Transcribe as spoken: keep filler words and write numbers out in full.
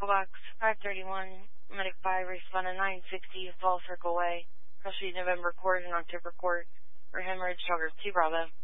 Box five thirty-one, Medic five, responded nine sixty, Fall Circle Way, Cross Street, November Court and October Court, for hemorrhage, Talker two Bravo.